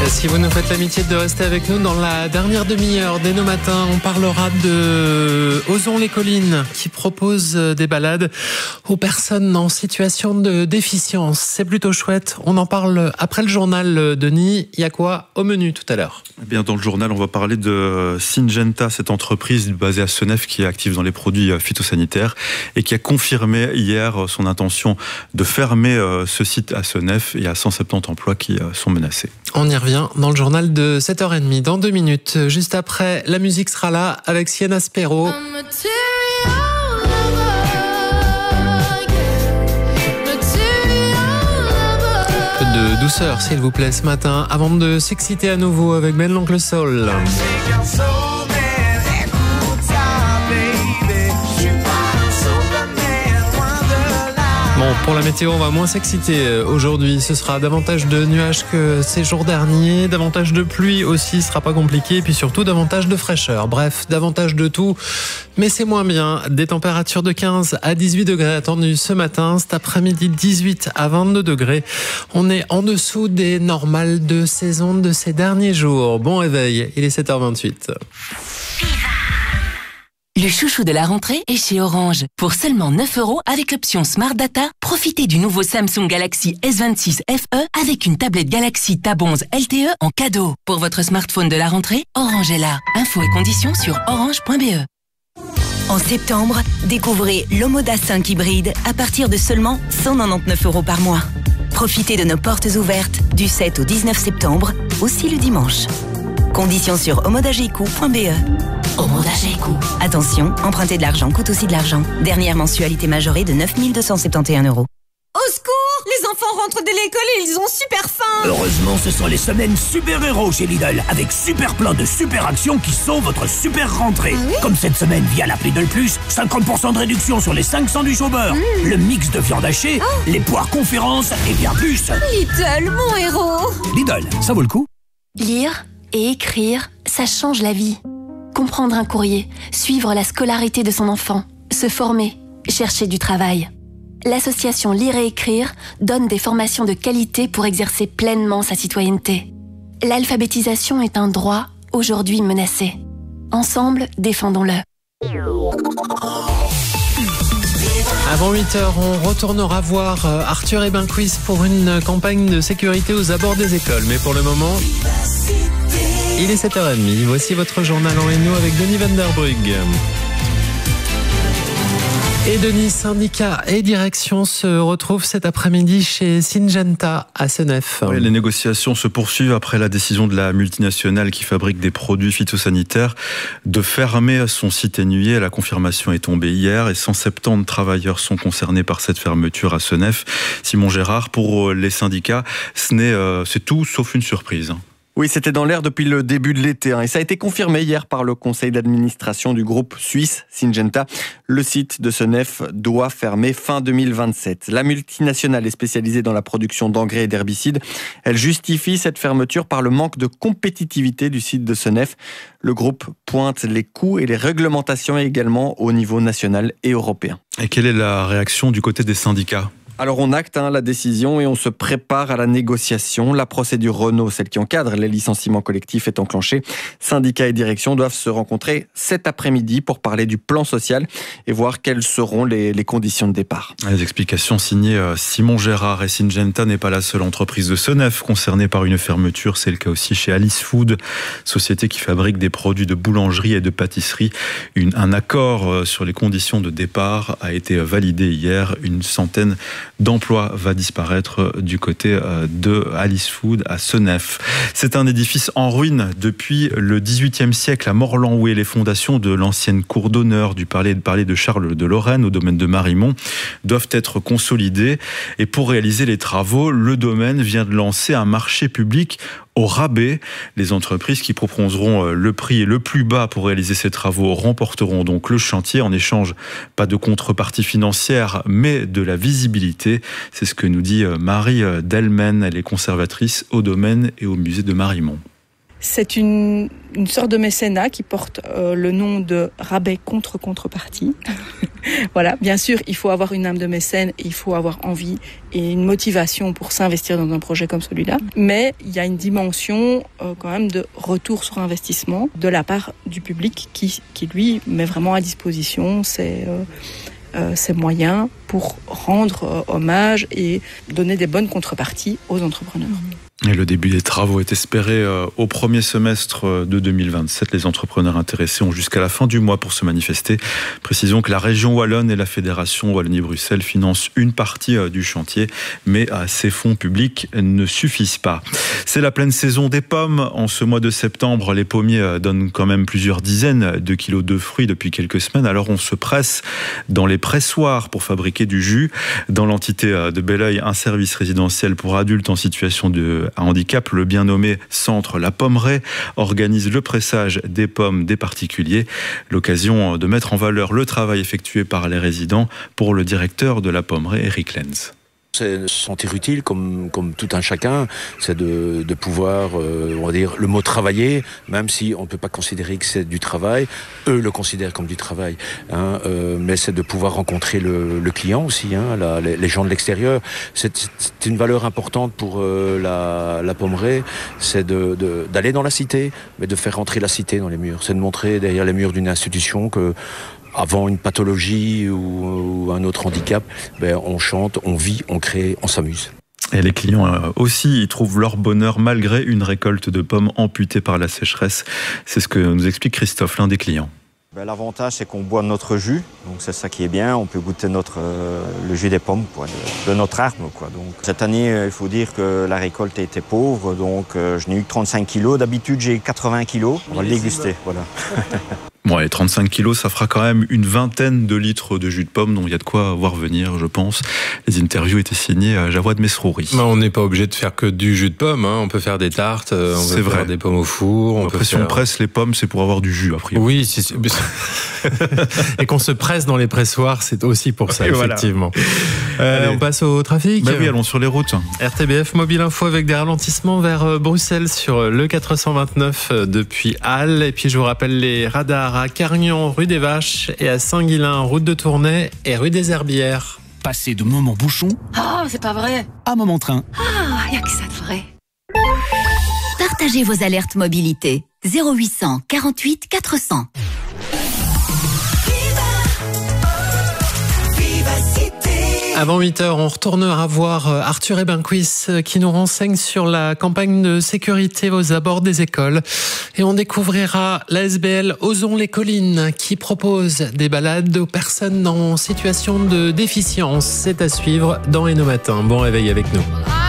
Si vous nous faites l'amitié de rester avec nous dans la dernière demi-heure dès nos matins, on parlera de Ozon-les-Collines qui propose des balades aux personnes en situation de déficience. C'est plutôt chouette. On en parle après le journal, Denis. Il y a quoi au menu tout à l'heure ? Eh bien, dans le journal, on va parler de Syngenta, cette entreprise basée à Senef qui est active dans les produits phytosanitaires et qui a confirmé hier son intention de fermer ce site à Senef. Il y a 170 emplois qui sont menacés. On y revient dans le journal de 7h30, dans 2 minutes. Juste après, la musique sera là avec Sienna Spero. De douceur, s'il vous plaît, ce matin, avant de s'exciter à nouveau avec Ben l'Oncle Soul. Bon, pour la météo, on va moins s'exciter aujourd'hui. Ce sera davantage de nuages que ces jours derniers, davantage de pluie aussi, ce sera pas compliqué, et puis surtout davantage de fraîcheur. Bref, davantage de tout, mais c'est moins bien. Des températures de 15 à 18 degrés attendues ce matin, cet après-midi 18 à 22 degrés. On est en dessous des normales de saison de ces derniers jours. Bon réveil, il est 7h28. Le chouchou de la rentrée est chez Orange. Pour seulement 9 € avec l'option Smart Data, profitez du nouveau Samsung Galaxy S26 FE avec une tablette Galaxy Tab 11 LTE en cadeau. Pour votre smartphone de la rentrée, Orange est là. Infos et conditions sur orange.be. En septembre, découvrez l'Omoda 5 hybride à partir de seulement 199 € par mois. Profitez de nos portes ouvertes du 7 au 19 septembre, aussi le dimanche. Conditions sur omodageco.be. Omodageco. Attention, emprunter de l'argent coûte aussi de l'argent. Dernière mensualité majorée de 9 271 €. Au secours! Les enfants rentrent de l'école et ils ont super faim! Heureusement, ce sont les semaines super-héros chez Lidl, avec super plein de super actions qui sauvent votre super rentrée. Ah oui? Comme cette semaine via l'app Lidl Plus, 50% de réduction sur les 5 sandwichs au beurre, le mix de viande hachée, les poires conférences et bien plus. Lidl, mon héros! Lidl, ça vaut le coup. Lire et écrire, ça change la vie. Comprendre un courrier, suivre la scolarité de son enfant, se former, chercher du travail. L'association Lire et Écrire donne des formations de qualité pour exercer pleinement sa citoyenneté. L'alphabétisation est un droit, aujourd'hui menacé. Ensemble, défendons-le. Avant 8h, on retournera voir Arthur et Benquiz pour une campagne de sécurité aux abords des écoles. Mais pour le moment, il est 7h30. Voici votre journal en Hainaut avec Denis Van der Brugge. Et Denis, syndicats et direction se retrouvent cet après-midi chez Syngenta à Senef. Oui, les négociations se poursuivent après la décision de la multinationale qui fabrique des produits phytosanitaires de fermer son site Énuyer. La confirmation est tombée hier et 170 travailleurs sont concernés par cette fermeture à Senef. Simon Gérard, pour les syndicats, c'est tout sauf une surprise. Oui, c'était dans l'air depuis le début de l'été et ça a été confirmé hier par le conseil d'administration du groupe suisse Syngenta. Le site de Senef doit fermer fin 2027. La multinationale est spécialisée dans la production d'engrais et d'herbicides. Elle justifie cette fermeture par le manque de compétitivité du site de Senef. Le groupe pointe les coûts et les réglementations également au niveau national et européen. Et quelle est la réaction du côté des syndicats ? Alors on acte la décision et on se prépare à la négociation. La procédure Renault, celle qui encadre les licenciements collectifs, est enclenchée. Syndicats et direction doivent se rencontrer cet après-midi pour parler du plan social et voir quelles seront les conditions de départ. Les explications signées Simon Gérard. Et Syngenta n'est pas la seule entreprise de Senef concernée par une fermeture. C'est le cas aussi chez Alice Food, société qui fabrique des produits de boulangerie et de pâtisserie. Un accord sur les conditions de départ a été validé hier. Une centaine d'emplois va disparaître du côté de Alice Food à Senef. C'est un édifice en ruine depuis le XVIIIe siècle à Morlan, où est les fondations de l'ancienne cour d'honneur du palais de Charles de Lorraine au domaine de Marimont doivent être consolidées. Et pour réaliser les travaux, le domaine vient de lancer un marché public au rabais. Les entreprises qui proposeront le prix le plus bas pour réaliser ces travaux remporteront donc le chantier. En échange, pas de contrepartie financière, mais de la visibilité. C'est ce que nous dit Marie Delmen. Elle est conservatrice au domaine et au musée de Marimont. C'est une sorte de mécénat qui porte le nom de rabais contre contrepartie. Voilà, bien sûr, il faut avoir une âme de mécène et il faut avoir envie et une motivation pour s'investir dans un projet comme celui-là. Mais il y a une dimension quand même de retour sur investissement de la part du public qui lui met vraiment à disposition ses moyens pour rendre hommage et donner des bonnes contreparties aux entrepreneurs. Et le début des travaux est espéré au premier semestre de 2027. Les entrepreneurs intéressés ont jusqu'à la fin du mois pour se manifester. Précisons que la région Wallonne et la Fédération Wallonie-Bruxelles financent une partie du chantier, mais ces fonds publics ne suffisent pas. C'est la pleine saison des pommes. En ce mois de septembre, les pommiers donnent quand même plusieurs dizaines de kilos de fruits depuis quelques semaines. Alors on se presse dans les pressoirs pour fabriquer du jus. Dans l'entité de Belleuil, un service résidentiel pour adultes en situation de handicap, le bien nommé Centre La Pommeraie, organise le pressage des pommes des particuliers. L'occasion de mettre en valeur le travail effectué par les résidents pour le directeur de La Pommeraie, Eric Lenz. C'est se sentir utile comme tout un chacun, c'est de pouvoir, on va dire, le mot travailler, même si on ne peut pas considérer que c'est du travail, eux le considèrent comme du travail, mais c'est de pouvoir rencontrer le client aussi, les gens de l'extérieur. C'est une valeur importante pour la Pommeraie, c'est d'aller dans la cité, mais de faire rentrer la cité dans les murs, c'est de montrer derrière les murs d'une institution que avant une pathologie ou un autre handicap, on chante, on vit, on crée, on s'amuse. Et les clients aussi, ils trouvent leur bonheur malgré une récolte de pommes amputée par la sécheresse. C'est ce que nous explique Christophe, l'un des clients. L'avantage, c'est qu'on boit notre jus, donc c'est ça qui est bien. On peut goûter le jus des pommes de notre arbre. Donc, cette année, il faut dire que la récolte a été pauvre, donc je n'ai eu que 35 kilos. D'habitude, j'ai 80 kilos. On va le déguster, voilà. Bon, et 35 kilos, ça fera quand même une vingtaine de litres de jus de pomme, donc il y a de quoi voir venir, je pense. Les interviews étaient signées à Jawad Mesrouri. On n'est pas obligé de faire que du jus de pomme, on peut faire des tartes, on peut faire des pommes au four. Après, si on presse les pommes, c'est pour avoir du jus, après. Oui, et qu'on se presse dans les pressoirs, c'est aussi pour ça, effectivement. On passe au trafic. Oui, allons sur les routes. RTBF Mobile Info avec des ralentissements vers Bruxelles sur le 429 depuis Halle. Et puis je vous rappelle les radars à Carignan, rue des Vaches, et à Saint-Guilain, route de Tournai et rue des Herbières. Passer de moment bouchon c'est pas vrai. à moment train. Y a que ça de vrai. Partagez vos alertes mobilité. 0800 48 400. Avant 8h, on retournera voir Arthur Ebenquis qui nous renseigne sur la campagne de sécurité aux abords des écoles. Et on découvrira l'ASBL Ozon-les-Collines qui propose des balades aux personnes en situation de déficience. C'est à suivre dans Hainaut Matin. Bon réveil avec nous.